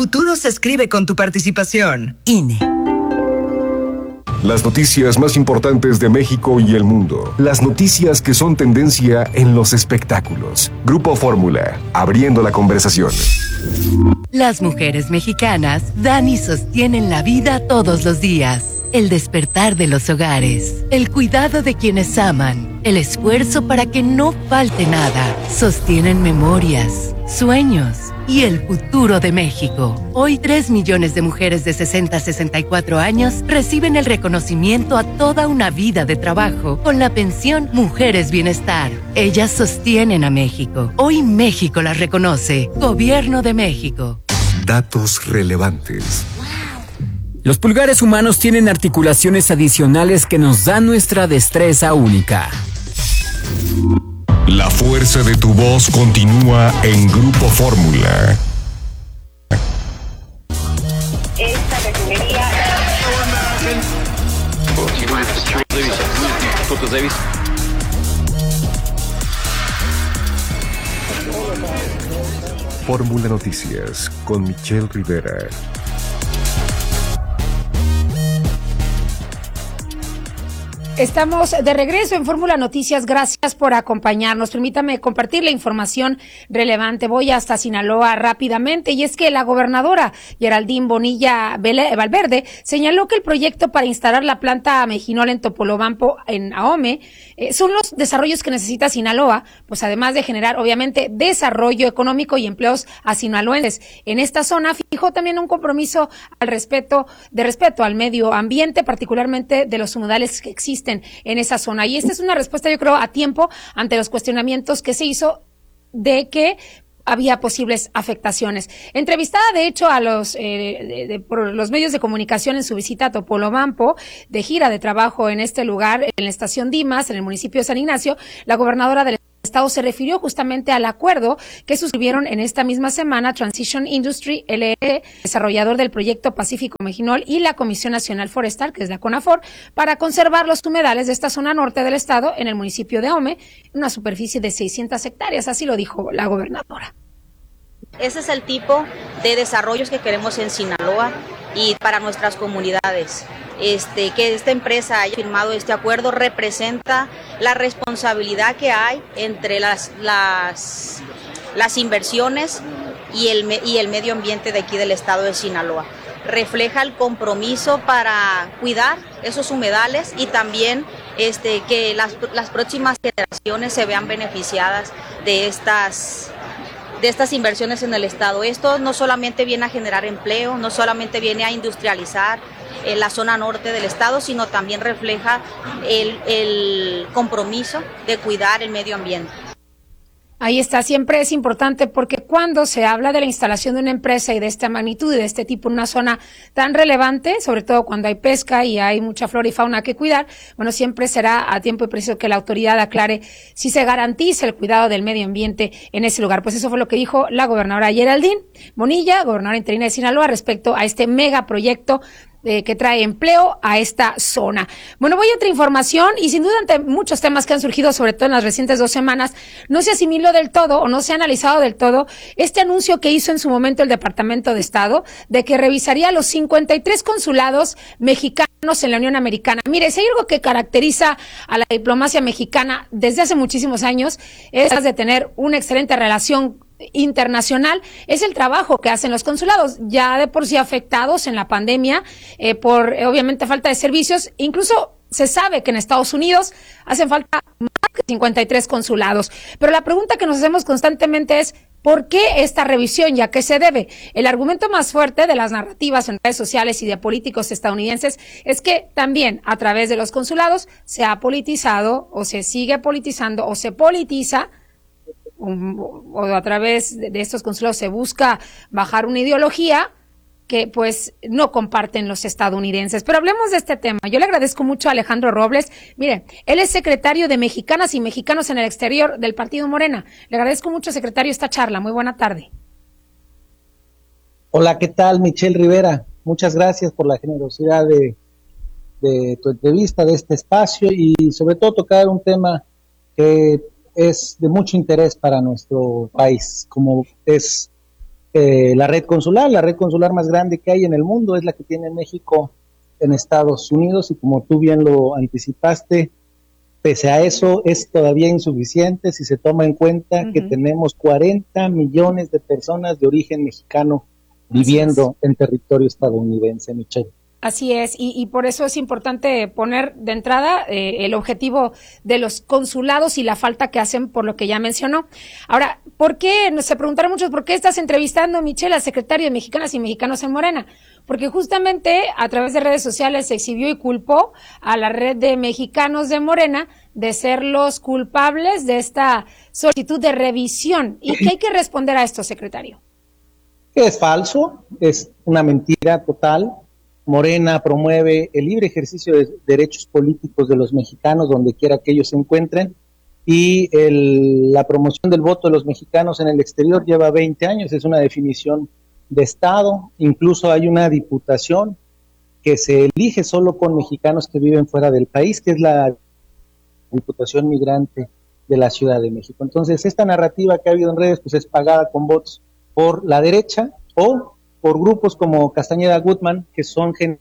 futuro se escribe con tu participación. INE. Las noticias más importantes de México y el mundo. Las noticias que son tendencia en los espectáculos. Grupo Fórmula, abriendo la conversación. Las mujeres mexicanas dan y sostienen la vida todos los días. El despertar de los hogares, el cuidado de quienes aman, el esfuerzo para que no falte nada. Sostienen memorias, sueños y el futuro de México. Hoy 3 millones de mujeres de 60 a 64 años reciben el reconocimiento a toda una vida de trabajo con la pensión Mujeres Bienestar. Ellas sostienen a México. Hoy México las reconoce. Gobierno de México. Datos relevantes. Los pulgares humanos tienen articulaciones adicionales que nos dan nuestra destreza única. La fuerza de tu voz continúa en Grupo Fórmula. Esta refinería... Fórmula Noticias con Michelle Rivera. Estamos de regreso en Fórmula Noticias. Gracias por acompañarnos. Permítame compartir la información relevante. Voy hasta Sinaloa rápidamente, y es que la gobernadora Geraldine Bonilla Valverde señaló que el proyecto para instalar la planta Mejinol en Topolobampo, en Ahome, son los desarrollos que necesita Sinaloa, pues además de generar obviamente desarrollo económico y empleos a sinaloenses. En esta zona fijó también un compromiso de respeto al medio ambiente, particularmente de los humedales que existen en esa zona. Y esta es una respuesta, yo creo, a tiempo ante los cuestionamientos que se hizo de que había posibles afectaciones. Entrevistada, de hecho, a por los medios de comunicación en su visita a Topolobampo, de gira de trabajo en este lugar, en la estación Dimas, en el municipio de San Ignacio, la gobernadora del Estado se refirió justamente al acuerdo que suscribieron en esta misma semana Transition Industry LLC, desarrollador del proyecto Pacífico Mejinol, y la Comisión Nacional Forestal, que es la CONAFOR, para conservar los humedales de esta zona norte del estado en el municipio de Ahome, una superficie de 600 hectáreas, así lo dijo la gobernadora. Ese es el tipo de desarrollos que queremos en Sinaloa y para nuestras comunidades. Que esta empresa haya firmado este acuerdo representa la responsabilidad que hay entre las inversiones y el medio ambiente de aquí del estado de Sinaloa. Refleja el compromiso para cuidar esos humedales y también que las próximas generaciones se vean beneficiadas de estas inversiones en el estado. Esto no solamente viene a generar empleo, no solamente viene a industrializar la zona norte del estado, sino también refleja el compromiso de cuidar el medio ambiente. Ahí está, siempre es importante, porque cuando se habla de la instalación de una empresa y de esta magnitud y de este tipo en una zona tan relevante, sobre todo cuando hay pesca y hay mucha flora y fauna que cuidar, bueno, siempre será a tiempo y preciso que la autoridad aclare si se garantiza el cuidado del medio ambiente en ese lugar. Pues eso fue lo que dijo la gobernadora Geraldine Bonilla, gobernadora interina de Sinaloa, respecto a este megaproyecto que trae empleo a esta zona. Bueno, voy a otra información, y sin duda ante muchos temas que han surgido, sobre todo en las recientes 2 semanas, no se asimiló del todo o no se ha analizado del todo este anuncio que hizo en su momento el Departamento de Estado de que revisaría los 53 consulados mexicanos en la Unión Americana. Mire, si hay algo que caracteriza a la diplomacia mexicana desde hace muchísimos años, es de tener una excelente relación internacional, es el trabajo que hacen los consulados, ya de por sí afectados en la pandemia por obviamente falta de servicios. Incluso se sabe que en Estados Unidos hacen falta más que 53 consulados, pero la pregunta que nos hacemos constantemente es: ¿por qué esta revisión y a qué se debe? El argumento más fuerte de las narrativas en redes sociales y de políticos estadounidenses es que también a través de los consulados se ha politizado, o se sigue politizando, o se politiza, o a través de estos consulados se busca bajar una ideología que pues no comparten los estadounidenses. Pero hablemos de este tema. Yo le agradezco mucho a Alejandro Robles. Mire, él es secretario de Mexicanas y Mexicanos en el Exterior del Partido Morena. Le agradezco mucho, secretario, esta charla. Muy buena tarde. Hola, ¿qué tal, Michelle Rivera? Muchas gracias por la generosidad de tu entrevista, de este espacio, y sobre todo tocar un tema que es de mucho interés para nuestro país, como es la red consular más grande que hay en el mundo, es la que tiene México en Estados Unidos, y como tú bien lo anticipaste, pese a eso es todavía insuficiente si se toma en cuenta que tenemos 40 millones de personas de origen mexicano viviendo en territorio estadounidense, Michelle. Así es, y por eso es importante poner de entrada el objetivo de los consulados y la falta que hacen, por lo que ya mencionó. Ahora, ¿por qué? Se preguntaron muchos, ¿por qué estás entrevistando, Michelle, al secretario de Mexicanas y Mexicanos en Morena? Porque justamente a través de redes sociales se exhibió y culpó a la red de mexicanos de Morena de ser los culpables de esta solicitud de revisión. ¿Y qué hay que responder a esto, secretario? Es falso, es una mentira total. Morena promueve el libre ejercicio de derechos políticos de los mexicanos donde quiera que ellos se encuentren, y la promoción del voto de los mexicanos en el exterior lleva 20 años, es una definición de Estado. Incluso hay una diputación que se elige solo con mexicanos que viven fuera del país, que es la Diputación Migrante de la Ciudad de México. Entonces, esta narrativa que ha habido en redes pues es pagada con votos por la derecha o por grupos como Castañeda Gutman, que son gente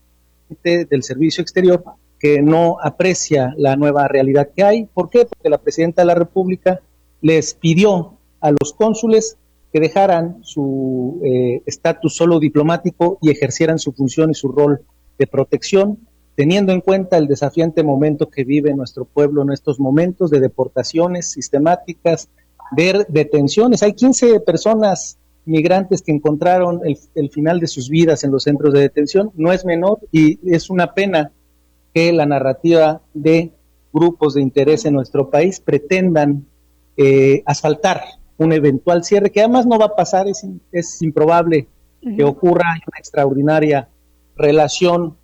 del servicio exterior que no aprecia la nueva realidad que hay. ¿Por qué? Porque la presidenta de la República les pidió a los cónsules que dejaran su estatus solo diplomático y ejercieran su función y su rol de protección, teniendo en cuenta el desafiante momento que vive nuestro pueblo en estos momentos de deportaciones sistemáticas, de detenciones. Hay 15 personas migrantes que encontraron el final de sus vidas en los centros de detención. No es menor, y es una pena que la narrativa de grupos de interés en nuestro país pretendan asfaltar un eventual cierre, que además no va a pasar, es improbable que ocurra. Hay una extraordinaria relación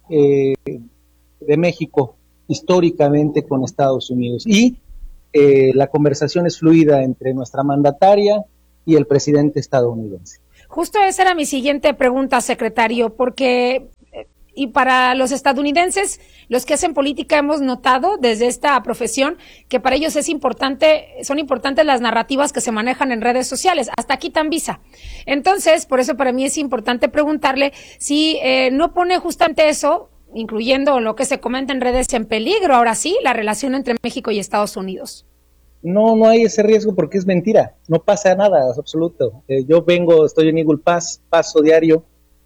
de México históricamente con Estados Unidos, y la conversación es fluida entre nuestra mandataria y el presidente estadounidense. Justo esa era mi siguiente pregunta, secretario, porque y para los estadounidenses, los que hacen política, hemos notado desde esta profesión que para ellos son importantes las narrativas que se manejan en redes sociales, hasta quitan visa. Entonces, por eso para mí es importante preguntarle si no pone justamente eso, incluyendo lo que se comenta en redes, en peligro ahora sí la relación entre México y Estados Unidos. No hay ese riesgo porque es mentira, no pasa nada, es absoluto. Yo estoy en Eagle Pass, paso diario,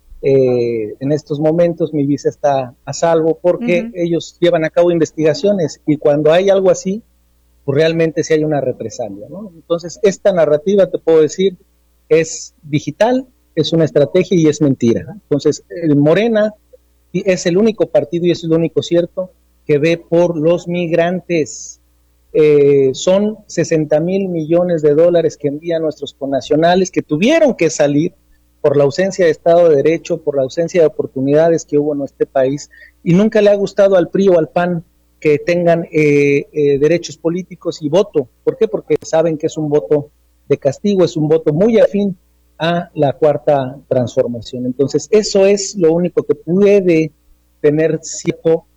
en estos momentos mi visa está a salvo porque ellos llevan a cabo investigaciones, y cuando hay algo así, pues realmente sí hay una represalia, ¿no? Entonces, esta narrativa, te puedo decir, es digital, es una estrategia y es mentira, ¿no? Entonces, Morena es el único partido, y es lo único cierto, que ve por los migrantes. Son 60,000 millones de dólares que envían nuestros connacionales, que tuvieron que salir por la ausencia de Estado de Derecho, por la ausencia de oportunidades que hubo en este país, y nunca le ha gustado al PRI o al PAN que tengan derechos políticos y voto. ¿Por qué? Porque saben que es un voto de castigo, es un voto muy afín a la Cuarta Transformación. Entonces, eso es lo único que puede tener cierto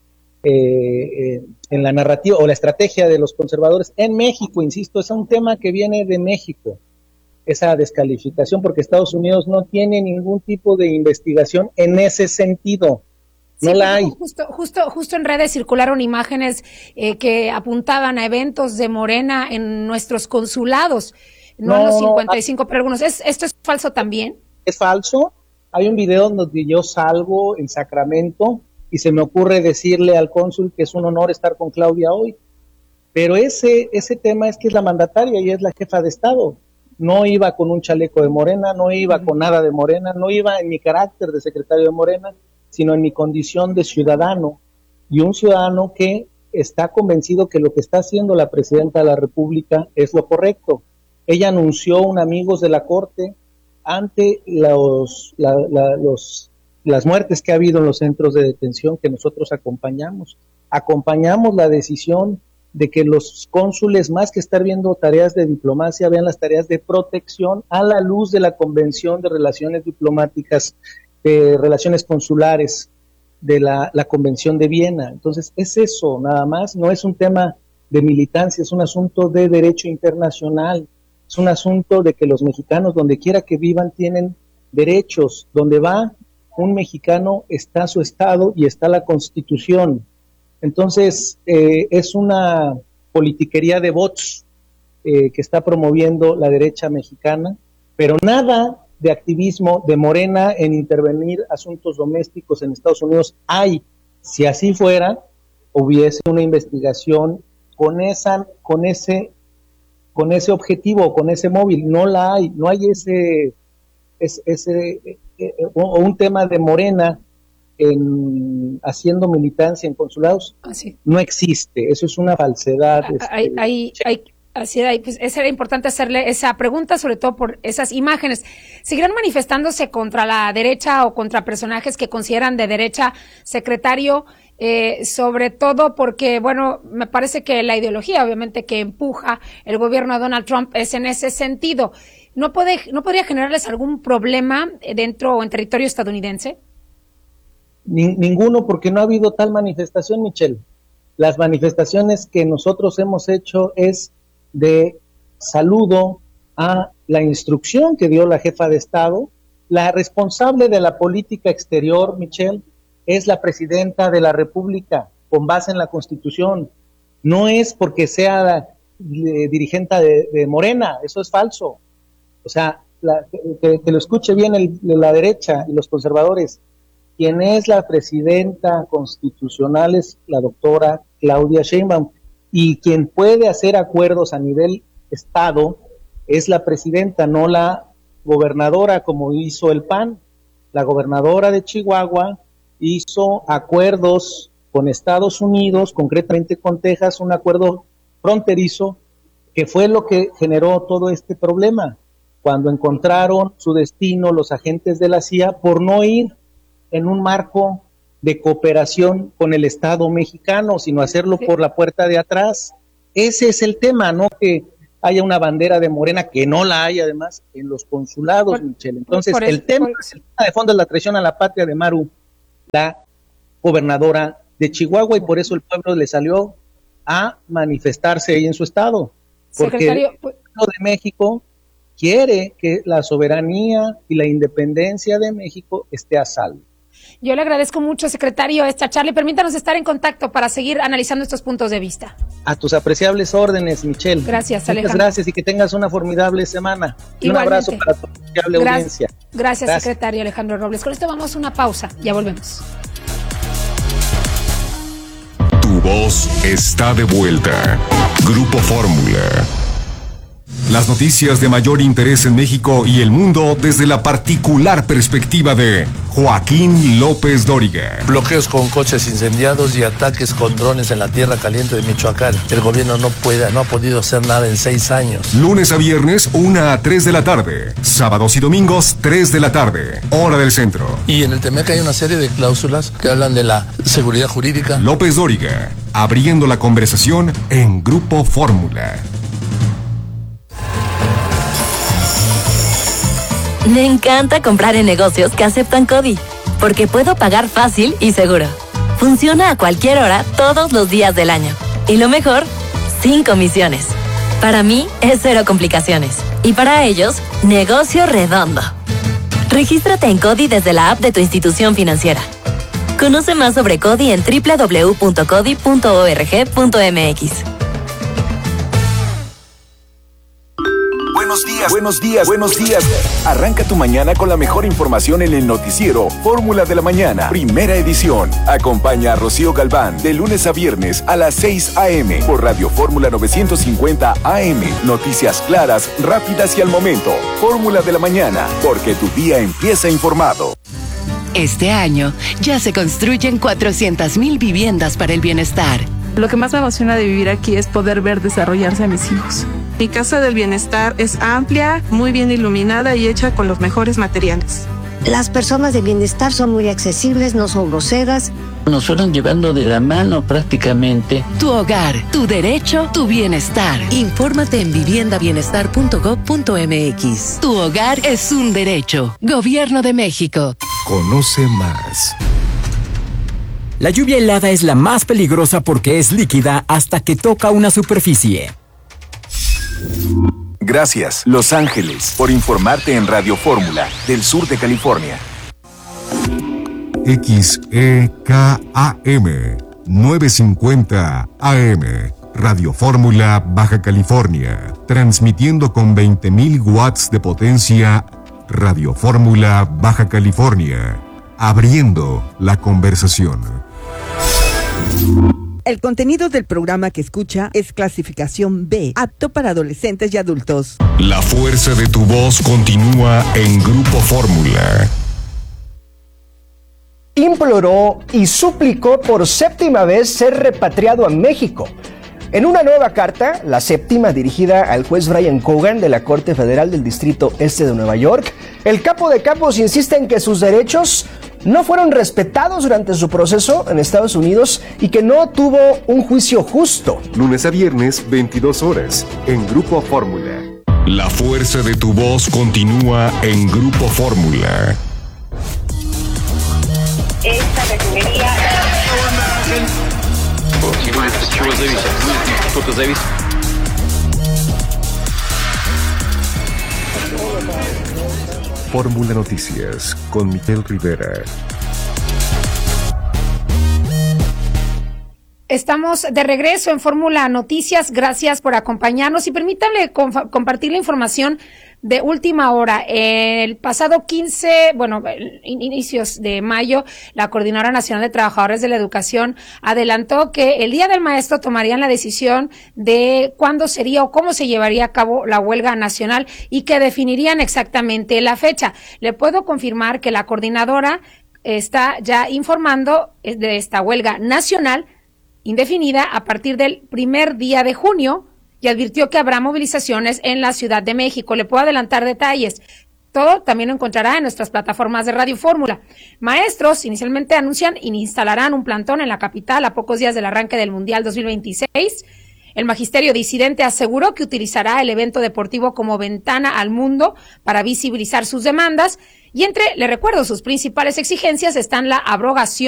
en la narrativa o la estrategia de los conservadores en México. Insisto, es un tema que viene de México, esa descalificación, porque Estados Unidos no tiene ningún tipo de investigación en ese sentido. No la hay. Justo en redes circularon imágenes que apuntaban a eventos de Morena en nuestros consulados, no en los 55, pero algunos. ¿Esto es falso también? Es falso. Hay un video donde yo salgo en Sacramento y se me ocurre decirle al cónsul que es un honor estar con Claudia hoy. Pero ese tema es que es la mandataria y es la jefa de Estado. No iba con un chaleco de Morena, no iba con nada de Morena, no iba en mi carácter de secretario de Morena, sino en mi condición de ciudadano, y un ciudadano que está convencido que lo que está haciendo la presidenta de la República es lo correcto. Ella anunció un amigos de la Corte ante las muertes que ha habido en los centros de detención, que nosotros acompañamos la decisión de que los cónsules, más que estar viendo tareas de diplomacia, vean las tareas de protección a la luz de la Convención de Relaciones Diplomáticas, de Relaciones Consulares, de la Convención de Viena. Entonces, es eso, nada más, no es un tema de militancia, es un asunto de derecho internacional. es un asunto de que los mexicanos, donde quiera que vivan, tienen derechos. Donde va un mexicano está su estado y está la Constitución. Entonces, es una politiquería de bots que está promoviendo la derecha mexicana, pero nada de activismo de Morena en intervenir asuntos domésticos en Estados Unidos hay. Si así fuera, hubiese una investigación con ese objetivo, con ese móvil. No la hay, no hay un tema de Morena haciendo militancia en consulados. No existe, eso es una falsedad. Pues era importante hacerle esa pregunta, sobre todo por esas imágenes. ¿Seguirán manifestándose contra la derecha o contra personajes que consideran de derecha, secretario? Sobre todo porque, bueno, me parece que la ideología, obviamente, que empuja el gobierno de Donald Trump es en ese sentido. ¿No podría generarles algún problema dentro o en territorio estadounidense? Ninguno, porque no ha habido tal manifestación, Michelle. Las manifestaciones que nosotros hemos hecho es de saludo a la instrucción que dio la jefa de Estado. La responsable de la política exterior, Michelle, es la presidenta de la República, con base en la Constitución. No es porque sea dirigente de Morena, eso es falso. O sea, que lo escuche bien la derecha y los conservadores. Quien es la presidenta constitucional es la doctora Claudia Sheinbaum, y quien puede hacer acuerdos a nivel Estado es la presidenta, no la gobernadora, como hizo el PAN. La gobernadora de Chihuahua hizo acuerdos con Estados Unidos, concretamente con Texas, un acuerdo fronterizo, que fue lo que generó todo este problema, cuando encontraron su destino los agentes de la CIA por no ir en un marco de cooperación con el Estado mexicano, sino hacerlo por la puerta de atrás. Ese es el tema, no que haya una bandera de Morena, que no la hay además en los consulados, Michelle. Entonces, el tema de fondo es la traición a la patria de Maru, la gobernadora de Chihuahua, y por eso el pueblo le salió a manifestarse ahí en su estado, porque el pueblo de México quiere que la soberanía y la independencia de México esté a salvo. Yo le agradezco mucho, secretario, esta charla, y permítanos estar en contacto para seguir analizando estos puntos de vista. A tus apreciables órdenes, Michelle. Gracias, Alejandro. Muchas gracias y que tengas una formidable semana. Y un abrazo para tu apreciable audiencia. Gracias, secretario Alejandro Robles. Con esto vamos a una pausa, ya volvemos. Tu voz está de vuelta. Grupo Fórmula. Las noticias de mayor interés en México y el mundo desde la particular perspectiva de Joaquín López Dóriga. Bloqueos con coches incendiados y ataques con drones en la tierra caliente de Michoacán. El gobierno no ha podido hacer nada en 6 años. Lunes a viernes, 1 a 3 de la tarde. Sábados y domingos, 3 de la tarde. Hora del centro. Y en el TEMEC hay una serie de cláusulas que hablan de la seguridad jurídica. López Dóriga, abriendo la conversación en Grupo Fórmula. Me encanta comprar en negocios que aceptan CODI, porque puedo pagar fácil y seguro. Funciona a cualquier hora, todos los días del año. Y lo mejor, sin comisiones. Para mí, es 0 complicaciones. Y para ellos, negocio redondo. Regístrate en CODI desde la app de tu institución financiera. Conoce más sobre CODI en www.codi.org.mx. Buenos días. Arranca tu mañana con la mejor información en el noticiero Fórmula de la Mañana, primera edición. Acompaña a Rocío Galván de lunes a viernes a las 6 a.m. por Radio Fórmula 950 AM. Noticias claras, rápidas y al momento. Fórmula de la Mañana, porque tu día empieza informado. Este año ya se construyen 400,000 viviendas para el bienestar. Lo que más me emociona de vivir aquí es poder ver desarrollarse a mis hijos. Mi casa del bienestar es amplia, muy bien iluminada y hecha con los mejores materiales. Las personas de bienestar son muy accesibles, no son groseras. Nos fueron llevando de la mano prácticamente. Tu hogar, tu derecho, tu bienestar. Infórmate en viviendabienestar.gov.mx. Tu hogar es un derecho. Gobierno de México. Conoce más. La lluvia helada es la más peligrosa porque es líquida hasta que toca una superficie. Gracias, Los Ángeles, por informarte en Radio Fórmula del sur de California. XEKAM 950 AM, Radio Fórmula, Baja California, transmitiendo con 20.000 watts de potencia. Radio Fórmula, Baja California, abriendo la conversación. El contenido del programa que escucha es clasificación B, apto para adolescentes y adultos. La fuerza de tu voz continúa en Grupo Fórmula. Imploró y suplicó por séptima vez ser repatriado a México. En una nueva carta, la séptima dirigida al juez Brian Cogan de la Corte Federal del Distrito Este de Nueva York, el capo de capos insiste en que sus derechos no fueron respetados durante su proceso en Estados Unidos y que no tuvo un juicio justo. Lunes a viernes, 22 horas, en Grupo Fórmula. La fuerza de tu voz continúa en Grupo Fórmula. Esta refinería... Fórmula Noticias con Miguel Rivera. Estamos de regreso en Fórmula Noticias. Gracias por acompañarnos y permítanme compartir la información de última hora. El pasado inicios de mayo, la Coordinadora Nacional de Trabajadores de la Educación adelantó que el Día del Maestro tomarían la decisión de cuándo sería o cómo se llevaría a cabo la huelga nacional y que definirían exactamente la fecha. Le puedo confirmar que la coordinadora está ya informando de esta huelga nacional indefinida a partir del primer día de junio y advirtió que habrá movilizaciones en la Ciudad de México. Le puedo adelantar detalles. Todo también lo encontrará en nuestras plataformas de Radio Fórmula. Maestros inicialmente anuncian y instalarán un plantón en la capital a pocos días del arranque del Mundial 2026. El magisterio disidente aseguró que utilizará el evento deportivo como ventana al mundo para visibilizar sus demandas y le recuerdo, sus principales exigencias están la abrogación